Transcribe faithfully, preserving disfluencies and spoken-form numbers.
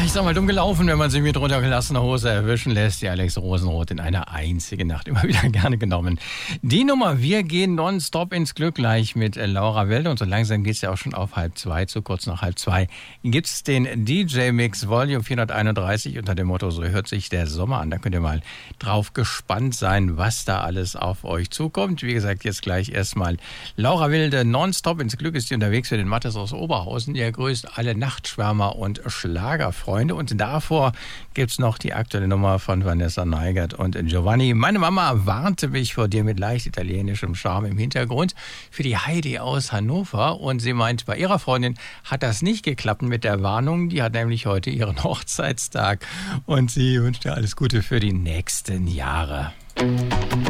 ich sag mal, dumm gelaufen, wenn man sich mit runtergelassener Hose erwischen lässt. Die Alex Rosenroth in einer einzigen Nacht immer wieder gerne genommen. Die Nummer, wir gehen nonstop ins Glück gleich mit Laura Wilde. Und so langsam geht's ja auch schon auf halb zwei, zu kurz nach halb zwei. Gibt's den D J-Mix Volume vierhunderteinunddreißig unter dem Motto, so hört sich der Sommer an. Da könnt ihr mal drauf gespannt sein, was da alles auf euch zukommt. Wie gesagt, jetzt gleich erstmal Laura Wilde. Nonstop ins Glück ist die unterwegs für den Mattes aus Oberhausen. Ihr grüßt alle Nachtschwärmer und Schlagerfreunde. Und davor gibt's noch die aktuelle Nummer von Vanessa Neigert und Giovanni. Meine Mama warnte mich vor dir mit leicht italienischem Charme im Hintergrund für die Heidi aus Hannover. Und sie meint, bei ihrer Freundin hat das nicht geklappt mit der Warnung. Die hat nämlich heute ihren Hochzeitstag. Und sie wünscht dir alles Gute für die nächsten Jahre.